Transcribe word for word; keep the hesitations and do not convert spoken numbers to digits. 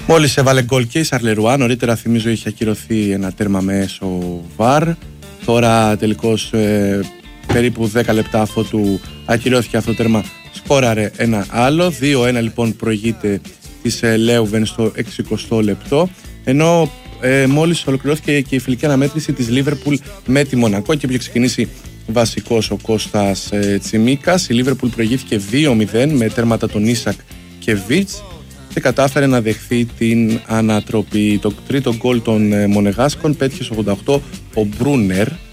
Μόλις έβαλε γκολ και η Σαρλερουά, νωρίτερα θυμίζω είχε ακυρωθεί ένα τέρμα μέσω βαρ. Τώρα τελικώς ε, περίπου δέκα λεπτά αφού του ακυρώθηκε αυτό το τέρμα σκόραρε ένα άλλο. δύο ένα λοιπόν προηγείται της ε, Λέουβεν στο εξηκοστό λεπτό. Ενώ ε, μόλις ολοκληρώθηκε και η φιλική αναμέτρηση της Λίβερπουλ με τη Μονακό και είχε ξεκινήσει βασικός ο Κώστας ε, Τσιμίκας. Η Λίβερπουλ προηγήθηκε δύο μηδέν με τέρματα των Ίσακ και Βιτς και κατάφερε να δεχθεί την ανατροπή. Το τρίτο γκολ των ε, Μονεγάσκων πέτυχε στο ογδόντα οκτώ ο Μπρούνερ.